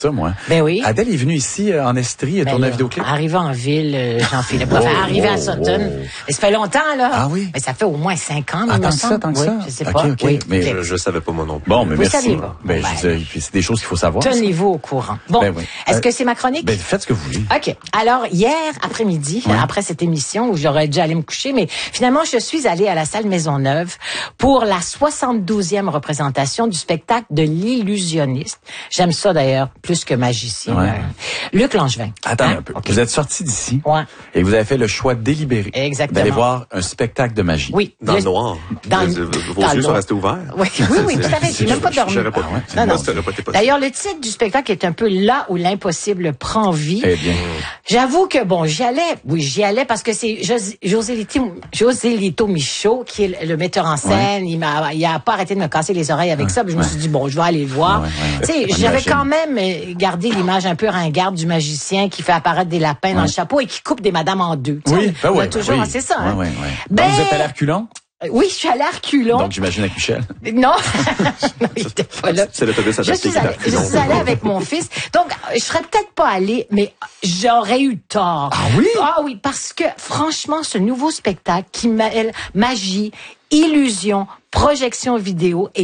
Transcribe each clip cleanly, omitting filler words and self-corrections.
Ça, moi. Ben oui. Adèle est venue ici en Estrie tourner un vidéoclip. Arrivé en ville, Jean-Philippe. Arrivé à Sutton. Mais ça fait longtemps, là. Ah oui? Mais ça fait au moins 5 ans, tant que ça. Oui, je sais pas. OK. Oui. Mais je savais pas moi non plus. Bon, mais vous merci. savez pas. Ben, je veux dire, c'est des choses qu'il faut savoir. Tenez-vous au courant. Bon. Ben oui. Est-ce que c'est ma chronique? Ben, faites ce que vous voulez. OK. Alors, hier après-midi, après cette émission où j'aurais dû aller me coucher, mais finalement, je suis allée à la salle Maisonneuve pour la 72e représentation du spectacle de l'illusionniste. J'aime ça d'ailleurs, plus que magicien. Ouais. Luc Langevin. Attendez un peu. Okay. Vous êtes sorti d'ici et vous avez fait le choix délibéré d'aller voir un spectacle de magie. Oui. Dans le noir. Vos yeux sont restés ouverts. Oui, tout à fait. J'ai même pas dormi. Non. D'ailleurs, le titre du spectacle est un peu là où l'impossible prend vie. Eh bien. J'avoue que bon, j'y allais parce que c'est José Lito Michaud qui est le metteur en scène. Il a pas arrêté de me casser les oreilles avec ça. Puis je me suis dit bon, je vais aller le voir. Tu sais, j'avais quand même gardé l'image un peu ringarde du magicien qui fait apparaître des lapins dans le chapeau et qui coupe des madames en deux. Oui, toujours, c'est ça. Donc, vous êtes allé à reculons? Oui, je suis allée à reculons. Donc, j'imagine avec Michel. Non, il était pas là. C'est l'autobus adapté qui est à reculons. Je suis allée avec mon fils. Donc, je serais peut-être pas allée, mais j'aurais eu tort. Ah oui? Ah oui, parce que, franchement, ce nouveau spectacle qui mêle magie, illusion, projection vidéo et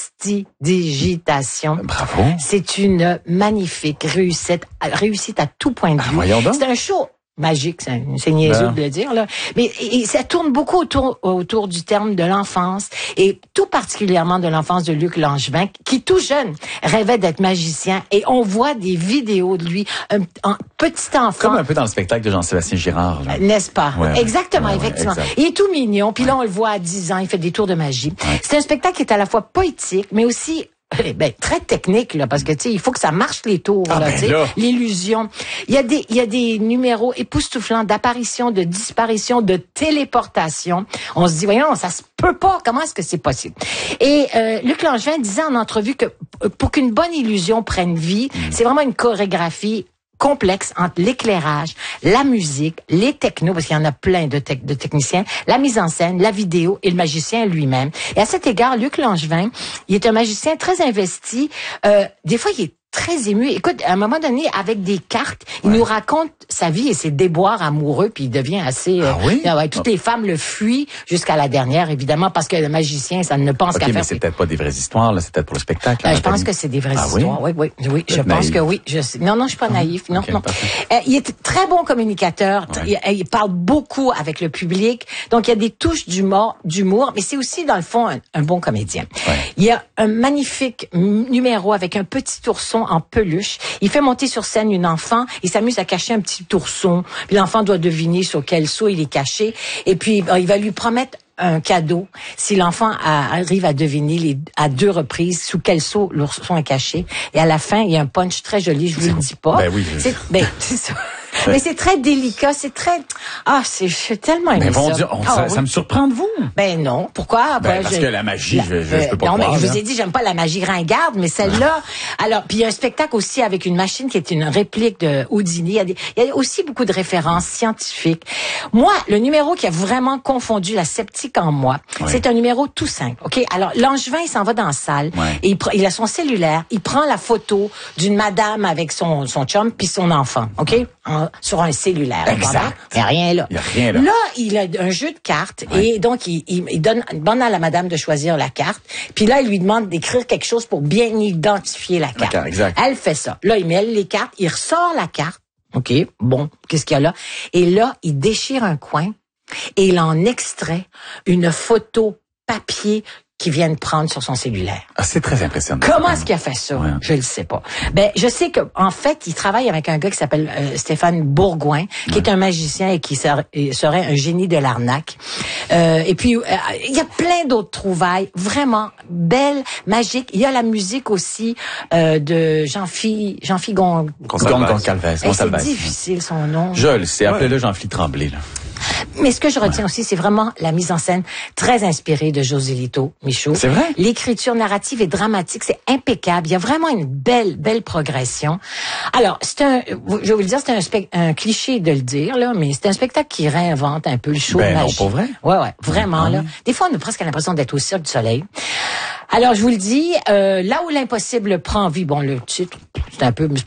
prestidigitation. Bravo. C'est une magnifique réussite à tout point de vue. Voyons donc. C'est un show magique, c'est niaiseux de le dire, là. Mais ça tourne beaucoup autour du terme de l'enfance, et tout particulièrement de l'enfance de Luc Langevin, qui tout jeune rêvait d'être magicien, et on voit des vidéos de lui, un petit enfant. Comme un peu dans le spectacle de Jean-Sébastien Girard, là. N'est-ce pas? Ouais, exactement, effectivement. Exact. Il est tout mignon, puis là on le voit à 10 ans, il fait des tours de magie. C'est un spectacle qui est à la fois poétique, mais aussi très technique, là, parce que, tu sais, il faut que ça marche les tours, là, tu sais, l'illusion. Il y a des numéros époustouflants d'apparition, de disparition, de téléportation. On se dit, voyons, ça se peut pas. Comment est-ce que c'est possible? Et, Luc Langevin disait en entrevue que pour qu'une bonne illusion prenne vie, c'est vraiment une chorégraphie complexe entre l'éclairage, la musique, les technos, parce qu'il y en a plein de techniciens, la mise en scène, la vidéo et le magicien lui-même. Et à cet égard, Luc Langevin, il est un magicien très investi. Des fois, il est très ému. Écoute, à un moment donné, avec des cartes, il nous raconte sa vie et ses déboires amoureux, puis il devient assez... toutes les femmes le fuient jusqu'à la dernière, évidemment, parce que le magicien, ça ne pense qu'à faire... mais c'est peut-être pas des vraies histoires, là, c'est peut-être pour le spectacle. Je pense que c'est des vraies histoires. Oui, je pense que oui. Non, je suis pas naïf. Non. Il est très bon communicateur. Il parle beaucoup avec le public. Donc, il y a des touches d'humour, mais c'est aussi, dans le fond, un bon comédien. Il y a un magnifique numéro avec un petit ourson en peluche. Il fait monter sur scène une enfant. Il s'amuse à cacher un petit ourson. Puis l'enfant doit deviner sur quel seau il est caché. Et puis, il va lui promettre un cadeau si l'enfant arrive à deviner à 2 reprises sous quel seau l'ourson est caché. Et à la fin, il y a un punch très joli. Je vous le dis pas. Ben oui. C'est ça. Mais c'est très délicat, c'est très... je suis tellement aimé ça. Bon Dieu, ça me surprend de vous. Ben non, pourquoi? Parce que la magie, je peux pas croire. Non, mais je vous ai dit, j'aime pas la magie ringarde, mais celle-là... Alors, puis il y a un spectacle aussi avec une machine qui est une réplique de Houdini. Il y a aussi beaucoup de références scientifiques. Moi, le numéro qui a vraiment confondu la sceptique en moi, c'est un numéro tout simple, OK? Alors, Langevin, il s'en va dans la salle, et il a son cellulaire, il prend la photo d'une madame avec son chum puis son enfant, OK? Sur un cellulaire. Exact. Il n'y a rien là. Là, il a un jeu de cartes et donc il demande à la madame de choisir la carte. Puis là, il lui demande d'écrire quelque chose pour bien identifier la carte. Exact. Elle fait ça. Là, il mêle les cartes, il ressort la carte. OK, bon, qu'est-ce qu'il y a là? Et là, il déchire un coin et il en extrait une photo papier qu'il vient de prendre sur son cellulaire. C'est très impressionnant. Comment est-ce qu'il a fait ça? Je le sais pas. Je sais que en fait, il travaille avec un gars qui s'appelle Stéphane Bourgoin, qui est un magicien et qui serait un génie de l'arnaque. Et puis, il y a plein d'autres trouvailles, vraiment belles, magiques. Il y a la musique aussi de Jean-Philippe Goncalves. C'est difficile son nom. Je le sais, appelez-le Jean-Philippe Tremblay, là. Mais ce que je retiens aussi, c'est vraiment la mise en scène très inspirée de José Lito Michaud. C'est vrai? L'écriture narrative et dramatique, c'est impeccable. Il y a vraiment une belle progression. Alors, je vais vous le dire, c'est un cliché de le dire, là, mais c'est un spectacle qui réinvente un peu le show de magie. Non, pour vrai? Ouais, vraiment, là. Des fois, on a presque l'impression d'être au Cirque du Soleil. Alors, je vous le dis, là où l'impossible prend vie, bon, le titre, c'est